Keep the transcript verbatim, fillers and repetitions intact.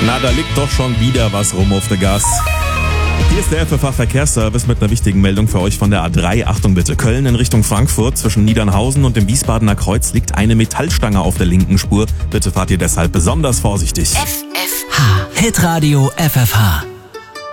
Na, da liegt doch schon wieder was rum auf der Gas. Hier ist der F F H-Verkehrsservice mit einer wichtigen Meldung für euch von der A drei. Achtung bitte, Köln in Richtung Frankfurt zwischen Niedernhausen und dem Wiesbadener Kreuz liegt eine Metallstange auf der linken Spur. Bitte fahrt ihr deshalb besonders vorsichtig. F F H. Hitradio F F H.